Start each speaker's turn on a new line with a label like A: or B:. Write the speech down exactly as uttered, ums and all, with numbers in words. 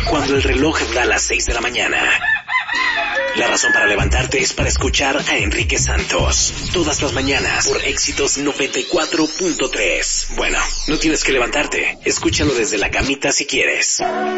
A: cuando el reloj da las seis de la mañana. La razón para levantarte es para escuchar a Enrique Santos. Todas las mañanas por Éxitos noventa y cuatro punto tres. Bueno, no tienes que levantarte. Escúchalo desde la camita si quieres.